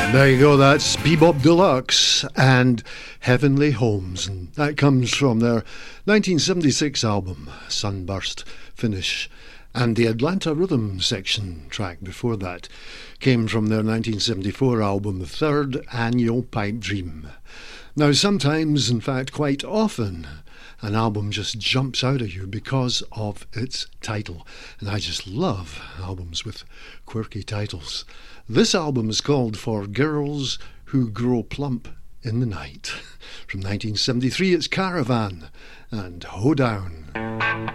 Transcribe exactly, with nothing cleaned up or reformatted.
There you go, that's Bebop Deluxe and Heavenly Homes, and that comes from their nineteen seventy-six album, Sunburst Finish. And the Atlanta Rhythm section track before that came from their nineteen seventy-four album, Third Annual Pipe Dream. Now, sometimes, in fact, quite often, an album just jumps out at you because of its title. And I just love albums with quirky titles. This album is called For Girls Who Grow Plump in the Night. From nineteen seventy-three, it's Caravan and Hoedown.